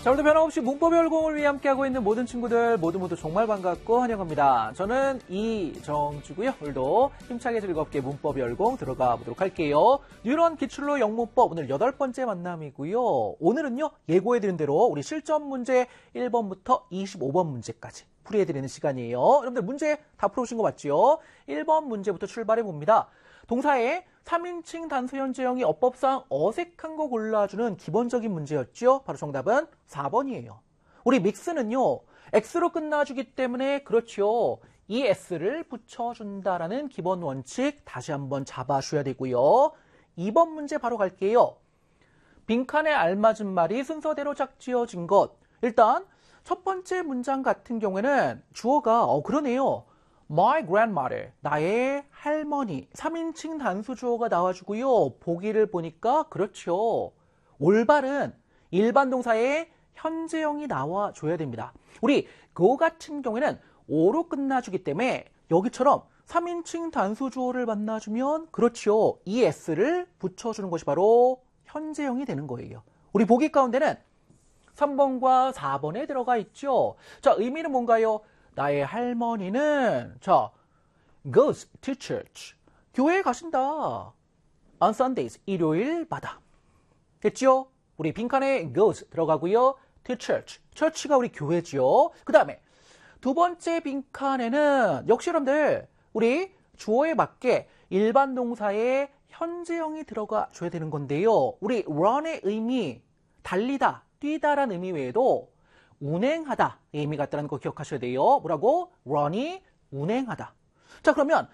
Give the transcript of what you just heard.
자, 오늘도 변함없이 문법의 열공을 위해 함께하고 있는 모든 친구들 모두 정말 반갑고 환영합니다. 저는 이정주고요. 오늘도 힘차게 즐겁게 문법의 열공 들어가 보도록 할게요. 뉴런 기출로 영문법 오늘 8번째 만남이고요. 오늘은요, 예고해드린 대로 우리 실전 문제 1번부터 25번 문제까지 풀이해드리는 시간이에요. 여러분들 문제 다 풀어오신 거 맞죠? 1번 문제부터 출발해봅니다. 동사의 3인칭 단수 현재형이 어법상 어색한 거 골라주는 기본적인 문제였죠. 바로 정답은 4번이에요. 우리 믹스는요, X로 끝나주기 때문에 그렇죠. 이 S를 붙여준다라는 기본 원칙 다시 한번 잡아줘야 되고요. 2번 문제 바로 갈게요. 빈칸에 알맞은 말이 순서대로 짝지어진 것. 일단 첫 번째 문장 같은 경우에는 주어가 그러네요. My grandmother, 나의 할머니. 3인칭 단수 주어가 나와주고요. 보기를 보니까 그렇죠. 올바른 일반 동사의 현재형이 나와줘야 됩니다. 우리 go 같은 경우에는 o로 끝나주기 때문에 여기처럼 3인칭 단수 주어를 만나주면 그렇죠. 이 s를 붙여주는 것이 바로 현재형이 되는 거예요. 우리 보기 가운데는 3번과 4번에 들어가 있죠. 자, 의미는 뭔가요? 나의 할머니는 goes to church. 교회에 가신다. on Sundays. 일요일마다. 됐죠? 우리 빈칸에 goes 들어가고요. to church. church가 우리 교회죠. 그 다음에 두 번째 빈칸에는 역시 여러분들 우리 주어에 맞게 일반 동사의 현재형이 들어가 줘야 되는 건데요. 우리 run의 의미, 달리다, 뛰다라는 의미 외에도 운행하다 의미가 있다는 거 기억하셔야 돼요. 뭐라고? run이 운행하다. 자, 그러면